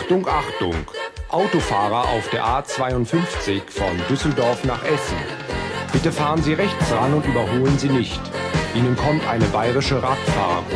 Achtung, Achtung! Autofahrer auf der A52 von Düsseldorf nach Essen. Bitte fahren Sie rechts ran und überholen Sie nicht. Ihnen kommt eine bayerische Radfahrergruppe